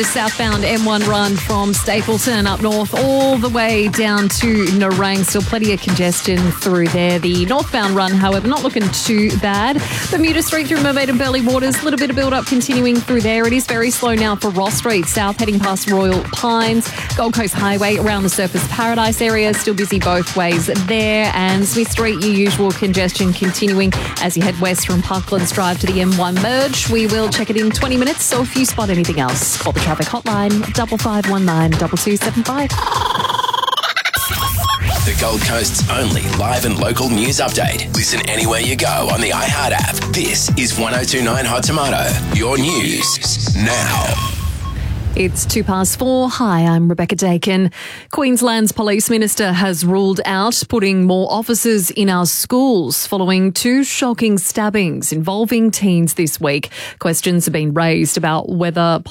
The southbound M1 run from Stapleton up north all the way down to Nerang. Still plenty of congestion through there. The northbound run, however, not looking too bad. Bermuda Street through Mermaid and Burleigh Waters, a little bit of build-up continuing through there. It is very slow now for Ross Street south, heading past Royal Pines. Gold Coast Highway around the Surfers Paradise area, still busy both ways there. And Smith Street, your usual congestion continuing as you head west from Parklands Drive to the M1 merge. We will check it in 20 minutes, so if you spot anything else, call the traffic hotline 5519 2275. The Gold Coast's only live and local news update. Listen anywhere you go on the iHeart app. This is 1029 Hot Tomato. Your news now. It's 4:02. Hi, I'm Rebecca Dakin. Queensland's Police Minister has ruled out putting more officers in our schools following two shocking stabbings involving teens this week. Questions have been raised about whether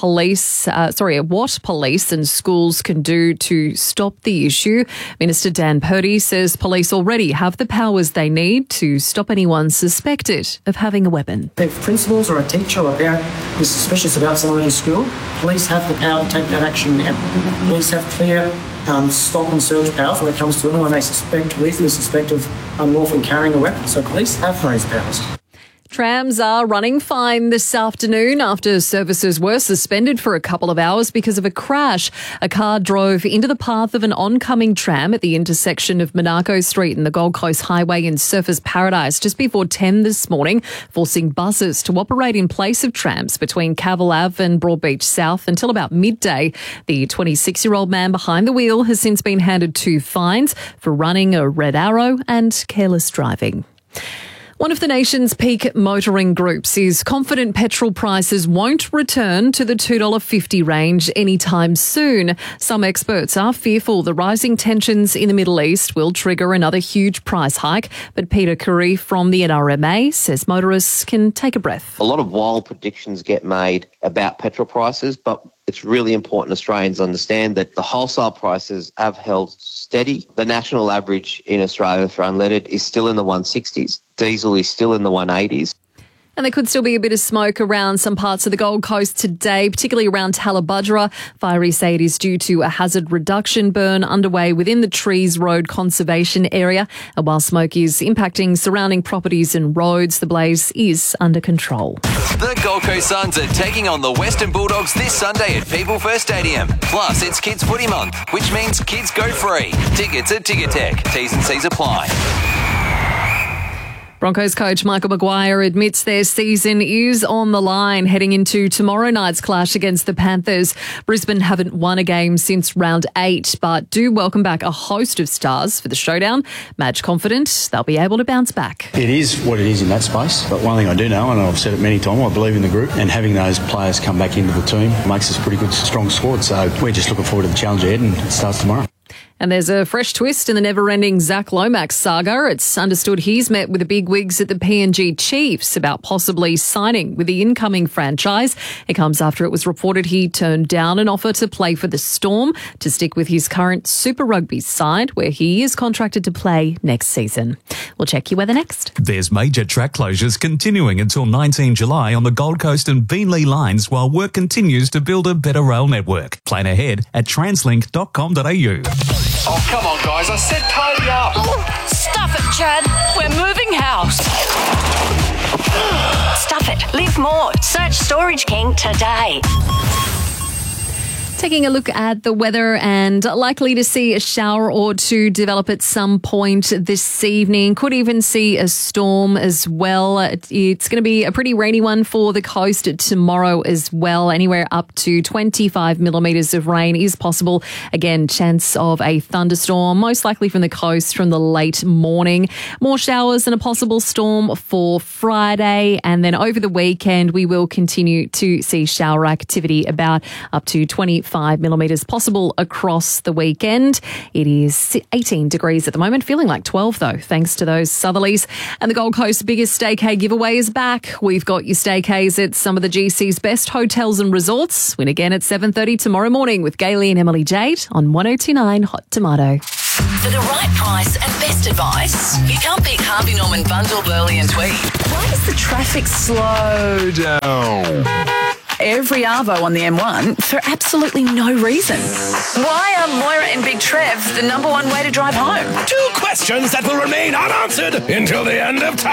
what police and schools can do to stop the issue. Minister Dan Purdy says police already have the powers they need to stop anyone suspected of having a weapon. If principals or a teacher or a parent is suspicious about someone in school, police have the power to take that action now. Police have clear stop and search powers when it comes to anyone they reasonably suspect of unlawfully carrying a weapon. So police have those powers. Trams are running fine this afternoon after services were suspended for a couple of hours because of a crash. A car drove into the path of an oncoming tram at the intersection of Monaco Street and the Gold Coast Highway in Surfers Paradise just before 10 this morning, forcing buses to operate in place of trams between Cavill Ave and Broadbeach South until about midday. The 26-year-old man behind the wheel has since been handed 2 fines for running a red arrow and careless driving. One of the nation's peak motoring groups is confident petrol prices won't return to the $2.50 range anytime soon. Some experts are fearful the rising tensions in the Middle East will trigger another huge price hike. But Peter Curry from the NRMA says motorists can take a breath. A lot of wild predictions get made about petrol prices, but it's really important Australians understand that the wholesale prices have held steady. The national average in Australia for unleaded is still in the 160s. Diesel is still in the 180s. And there could still be a bit of smoke around some parts of the Gold Coast today, particularly around Tallabudgera. Fiery say it is due to a hazard reduction burn underway within the Trees Road Conservation Area. And while smoke is impacting surrounding properties and roads, the blaze is under control. The Gold Coast Suns are taking on the Western Bulldogs this Sunday at People First Stadium. Plus, it's Kids Footy Month, which means kids go free. Tickets at Ticketek. T's and C's apply. Broncos coach Michael Maguire admits their season is on the line heading into tomorrow night's clash against the Panthers. Brisbane haven't won a game since round 8, but do welcome back a host of stars for the showdown. Madge confident they'll be able to bounce back. It is what it is in that space, but one thing I do know, and I've said it many times, I believe in the group, and having those players come back into the team makes us a pretty good, strong squad. So we're just looking forward to the challenge ahead, and it starts tomorrow. And there's a fresh twist in the never-ending Zach Lomax saga. It's understood he's met with the bigwigs at the PNG Chiefs about possibly signing with the incoming franchise. It comes after it was reported he turned down an offer to play for the Storm to stick with his current Super Rugby side, where he is contracted to play next season. We'll check your weather next. There's major track closures continuing until 19 July on the Gold Coast and Beenleigh lines while work continues to build a better rail network. Plan ahead at translink.com.au. Oh, come on, guys. I said party up. Oh, stuff it, Chad. We're moving house. Stuff it. Live more. Search Storage King today. Taking a look at the weather and likely to see a shower or two develop at some point this evening. Could even see a storm as well. It's going to be a pretty rainy one for the coast tomorrow as well. Anywhere up to 25 millimetres of rain is possible. Again, chance of a thunderstorm, most likely from the coast from the late morning. More showers and a possible storm for Friday. And then over the weekend, we will continue to see shower activity about up to 25 millimetres possible across the weekend. It is 18 degrees at the moment, feeling like 12 though, thanks to those southerlies. And the Gold Coast's biggest staycay giveaway is back. We've got your staycays at some of the GC's best hotels and resorts. Win again at 7:30 tomorrow morning with Gailey and Emily Jade on 1029 Hot Tomato. For the right price and best advice, you can't pick Harvey Norman Bundle, Burleigh and Tweed. Why is the traffic slow down? every arvo on the M1 for absolutely no reason. Why are Moira and Big Trev the number one way to drive home? 2 questions that will remain unanswered until the end of time.